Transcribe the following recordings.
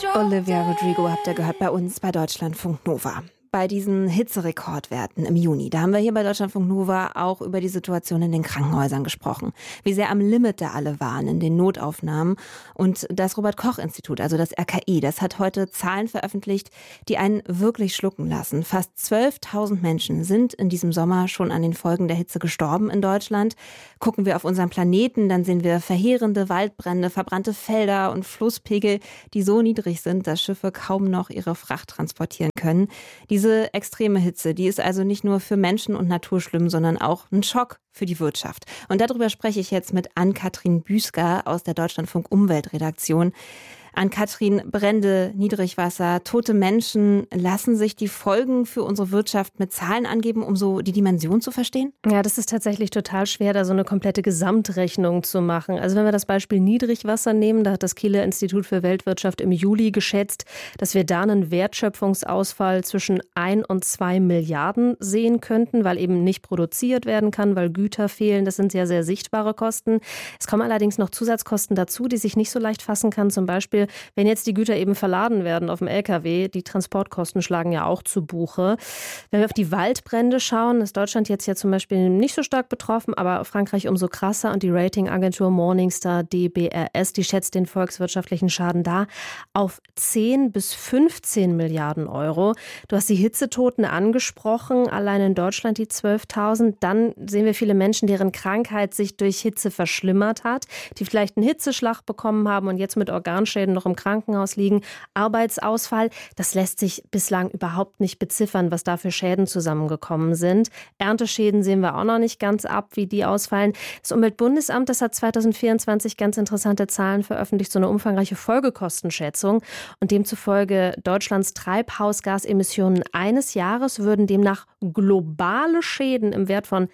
Olivia Rodrigo habt ihr gehört bei uns bei Deutschlandfunk Nova. Bei diesen Hitzerekordwerten im Juni, da haben wir hier bei Deutschlandfunk Nova auch über die Situation in den Krankenhäusern gesprochen. Wie sehr am Limit da alle waren in den Notaufnahmen. Und das Robert-Koch-Institut, also das RKI, das hat heute Zahlen veröffentlicht, die einen wirklich schlucken lassen. Fast 12.000 Menschen sind in diesem Sommer schon an den Folgen der Hitze gestorben in Deutschland. Gucken wir auf unseren Planeten, dann sehen wir verheerende Waldbrände, verbrannte Felder und Flusspegel, die so niedrig sind, dass Schiffe kaum noch ihre Fracht transportieren können. Diese extreme Hitze, die ist also nicht nur für Menschen und Natur schlimm, sondern auch ein Schock für die Wirtschaft. Und darüber spreche ich jetzt mit Ann-Kathrin Büsker aus der Deutschlandfunk Umweltredaktion. Ann-Kathrin, Brände, Niedrigwasser, tote Menschen, lassen sich die Folgen für unsere Wirtschaft mit Zahlen angeben, um so die Dimension zu verstehen? Ja, das ist tatsächlich total schwer, da so eine komplette Gesamtrechnung zu machen. Also wenn wir das Beispiel Niedrigwasser nehmen, da hat das Kieler Institut für Weltwirtschaft im Juli geschätzt, dass wir da einen Wertschöpfungsausfall zwischen 1 und 2 Milliarden sehen könnten, weil eben nicht produziert werden kann, weil Güter fehlen. Das sind sehr, sehr sichtbare Kosten. Es kommen allerdings noch Zusatzkosten dazu, die sich nicht so leicht fassen kann. Zum Beispiel, wenn jetzt die Güter eben verladen werden auf dem LKW, die Transportkosten schlagen ja auch zu Buche. Wenn wir auf die Waldbrände schauen, ist Deutschland jetzt ja zum Beispiel nicht so stark betroffen, aber Frankreich umso krasser. Und die Ratingagentur Morningstar DBRS, die schätzt den volkswirtschaftlichen Schaden da auf 10 bis 15 Milliarden Euro. Du hast die Hitzetoten angesprochen, allein in Deutschland die 12.000. Dann sehen wir viele Menschen, deren Krankheit sich durch Hitze verschlimmert hat, die vielleicht einen Hitzeschlag bekommen haben und jetzt mit Organschäden noch im Krankenhaus liegen. Arbeitsausfall, das lässt sich bislang überhaupt nicht beziffern, was da für Schäden zusammengekommen sind. Ernteschäden sehen wir auch noch nicht ganz ab, wie die ausfallen. Das Umweltbundesamt, das hat 2024 ganz interessante Zahlen veröffentlicht, so eine umfangreiche Folgekostenschätzung. Und demzufolge Deutschlands Treibhausgasemissionen eines Jahres würden demnach globale Schäden im Wert von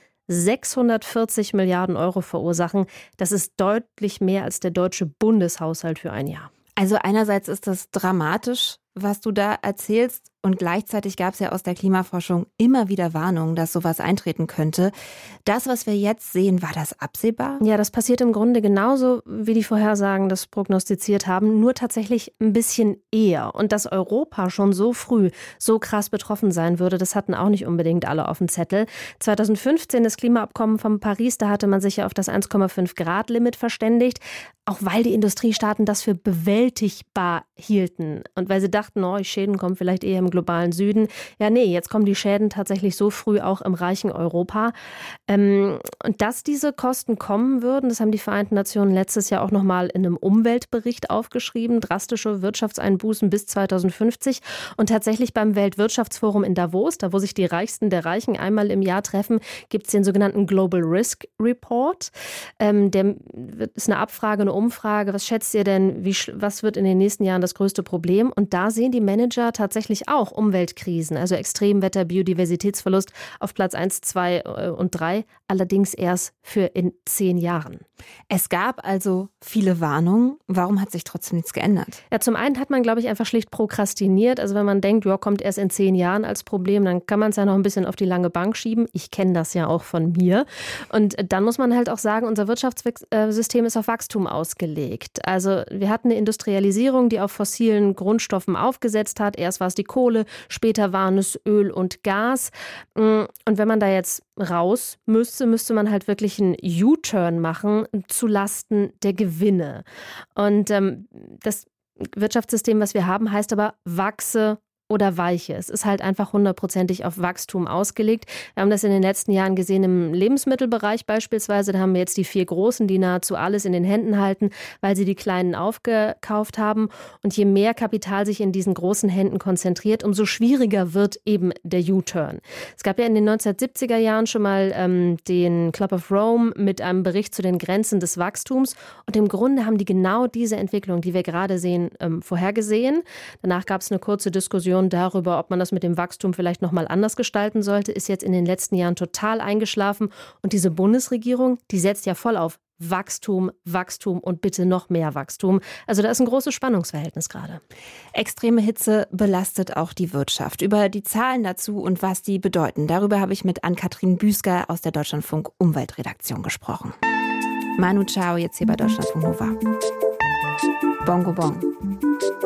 640 Milliarden Euro verursachen. Das ist deutlich mehr als der deutsche Bundeshaushalt für ein Jahr. Also einerseits ist das dramatisch, was du da erzählst. Und gleichzeitig gab es ja aus der Klimaforschung immer wieder Warnungen, dass sowas eintreten könnte. Das, was wir jetzt sehen, war das absehbar? Ja, das passiert im Grunde genauso, wie die Vorhersagen das prognostiziert haben, nur tatsächlich ein bisschen eher. Und dass Europa schon so früh so krass betroffen sein würde, das hatten auch nicht unbedingt alle auf dem Zettel. 2015 das Klimaabkommen von Paris, da hatte man sich ja auf das 1,5-Grad-Limit verständigt, auch weil die Industriestaaten das für bewältigbar hielten. Und weil sie dachten, die Schäden kommen vielleicht eher im globalen Süden. Ja, nee, jetzt kommen die Schäden tatsächlich so früh auch im reichen Europa. Und dass diese Kosten kommen würden, das haben die Vereinten Nationen letztes Jahr auch nochmal in einem Umweltbericht aufgeschrieben. Drastische Wirtschaftseinbußen bis 2050. Und tatsächlich beim Weltwirtschaftsforum in Davos, da wo sich die Reichsten der Reichen einmal im Jahr treffen, gibt es den sogenannten Global Risk Report. Der ist eine Abfrage, eine Umfrage. Was schätzt ihr denn, was wird in den nächsten Jahren das größte Problem? Und da sehen die Manager tatsächlich auch Umweltkrisen, also Extremwetter, Biodiversitätsverlust auf Platz 1, 2 und 3, allerdings erst für in 10 Jahren. Es gab also viele Warnungen. Warum hat sich trotzdem nichts geändert? Ja, zum einen hat man, glaube ich, einfach schlicht prokrastiniert. Also wenn man denkt, kommt erst in 10 Jahren als Problem, dann kann man es ja noch ein bisschen auf die lange Bank schieben. Ich kenne das ja auch von mir. Und dann muss man halt auch sagen, unser Wirtschaftssystem ist auf Wachstum ausgelegt. Also wir hatten eine Industrialisierung, die auf fossilen Grundstoffen aufgesetzt hat. Erst war es die Kohle, später waren es Öl und Gas. Und wenn man da jetzt raus müsste man halt wirklich einen U-Turn machen zu Lasten der Gewinne. Und das Wirtschaftssystem, was wir haben, heißt aber wachse oder weiche. Es ist halt einfach 100%ig auf Wachstum ausgelegt. Wir haben das in den letzten Jahren gesehen im Lebensmittelbereich beispielsweise. Da haben wir jetzt die 4 Großen, die nahezu alles in den Händen halten, weil sie die Kleinen aufgekauft haben. Und je mehr Kapital sich in diesen großen Händen konzentriert, umso schwieriger wird eben der U-Turn. Es gab ja in den 1970er Jahren schon mal den Club of Rome mit einem Bericht zu den Grenzen des Wachstums. Und im Grunde haben die genau diese Entwicklung, die wir gerade sehen, vorhergesehen. Danach gab es eine kurze Diskussion darüber, ob man das mit dem Wachstum vielleicht noch mal anders gestalten sollte, ist jetzt in den letzten Jahren total eingeschlafen. Und diese Bundesregierung, die setzt ja voll auf Wachstum, Wachstum und bitte noch mehr Wachstum. Also da ist ein großes Spannungsverhältnis gerade. Extreme Hitze belastet auch die Wirtschaft. Über die Zahlen dazu und was die bedeuten, darüber habe ich mit Ann-Kathrin Büsker aus der Deutschlandfunk Umweltredaktion gesprochen. Manu Chao jetzt hier bei Deutschlandfunk Nova. Bongo Bong.